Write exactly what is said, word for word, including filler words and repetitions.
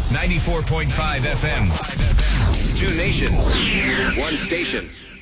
ninety-four point five F M. Two nations, one station.